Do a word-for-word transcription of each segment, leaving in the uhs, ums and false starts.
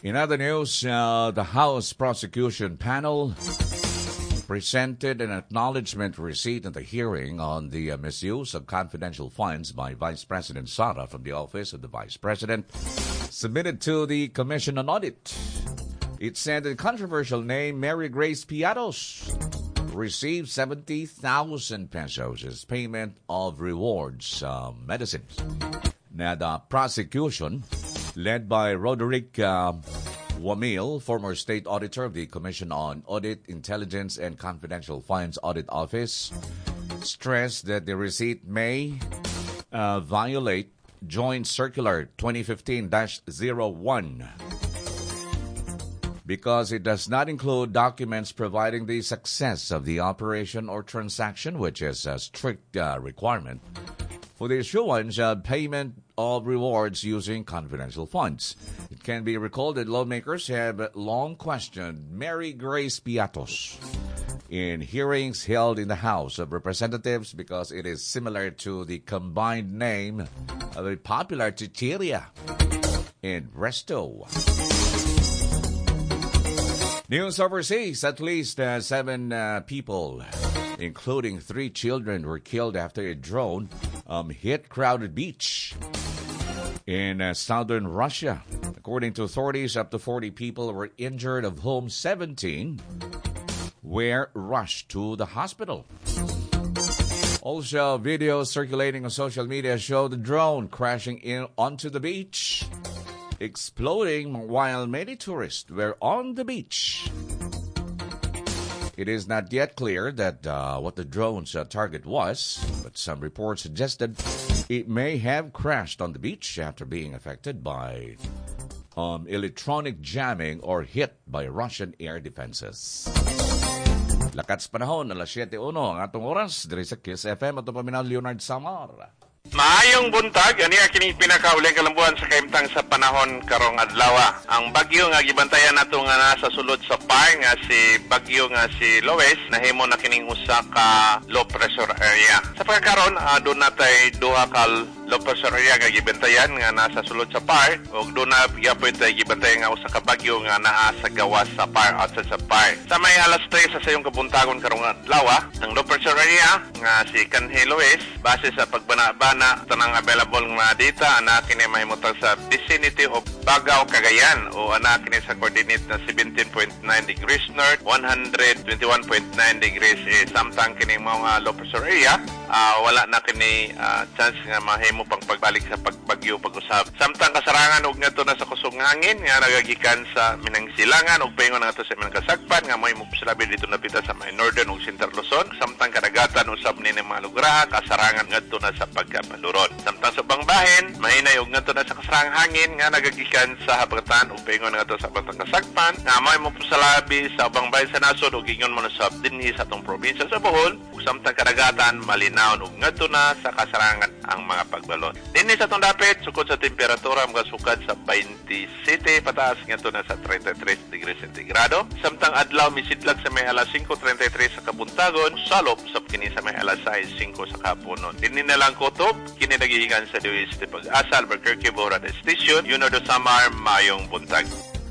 In other news, uh, the House Prosecution Panel presented an acknowledgement receipt in the hearing on the uh, misuse of confidential funds by Vice President Sara from the Office of the Vice President, submitted to the Commission on Audit. It said the controversial name Mary Grace Piatos received seventy thousand pesos as payment of rewards uh, medicines. Now, the prosecution, led by Roderick uh, Wamil, former state auditor of the Commission on Audit, Intelligence, and Confidential Funds Audit Office, stressed that the receipt may uh, violate Joint Circular twenty fifteen dash oh one because it does not include documents providing the success of the operation or transaction, which is a strict uh, requirement for the issuance of payment of rewards using confidential funds. It can be recalled that lawmakers have long questioned Mary Grace Piatos in hearings held in the House of Representatives because it is similar to the combined name of a popular chicheria in Resto. News overseas, at least uh, seven uh, people, including three children, were killed after a drone um, hit crowded beach in uh, southern Russia. According to authorities, up to forty people were injured, of whom seventeen were rushed to the hospital. Also, videos circulating on social media show the drone crashing in onto the beach, exploding while many tourists were on the beach. It is not yet clear that uh, what the drone's uh, target was, but some reports suggested it may have crashed on the beach after being affected by um, electronic jamming or hit by Russian air defenses. Lakat sa panahon, alas siyete uno, ang atong oras, diri sa Kiss F M, at paminaw Leonard Samar. Maayong buntag, ani kini pinakauling kalambuan sa kaimtang sa panahon karong adlaw. Ang bagyo nga gibantayan nato nga nasa sulod sa par nga si bagyo nga si Lois, nahimo na kining usa ka low pressure area. Sa pagkakaron, uh, doon natay duha ka low pressure area nga gibantayan nga nasa sulod sa par, ug doon na gyapon tay gibantayan nga usa ka bagyo nga naa sa gawas sa par outside sa par. Sa may alas tres sa sayong kabuntagon karong adlaw, ang low pressure area nga si Kanhe Lois, base sa pagbana-bana na tanang available nga data, ana kini mahimutang sa vicinity of Bagao, Cagayan, o ana kini sa coordinate na seventeen point nine degrees north, one hundred twenty-one point nine degrees east. Samtang kini mga low pressure area, uh, wala na kini uh, chance nga mahimo pang pagbalik sa pagbagyo pag-usab. Samtang kasarangan og ngadto na sa kusog hangin nga nagagikan sa Minangsilangan ug paingon ngadto sa Minangkasagpan nga mahimo posilabi dito napita sa may northern ug central Luzon. Samtang kadagatan usab ni mga lugar kasarangan ngadto na sa pagka Maluron. Samtang sa bangbahin, mahinay og ngadto na sa kasarang hangin nga nagagikan sa habagatan ug paingon ngadto sa Batang Kasagpan nga may mo pusalabi sa bangbahin sa nasod ug ingon mo sa dinhi sa atong probinsya sa Bohol ug samtang kadagatan malinaw ug ngadto na sa kasarangan ang mga pagbalot. Dinhi sa atong dapit sukod sa temperatura mga sukad sa twenty-seven pataas ngadto na sa thirty-three degrees centigrado. Samtang adlaw misidlag sa may alas five thirty-three sa kabuntagon, salop sa kini sa may alas six sa kapunon. Dinhi na lang kutob kini nagihingan sa D O S T Pag-asa, Albuquerque, Borada Station. Yun do Samar, mayong buntag.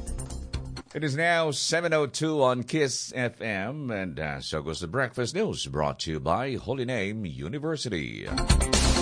It is now seven oh two on Kiss F M, and uh, so goes the Breakfast News, brought to you by Holy Name University.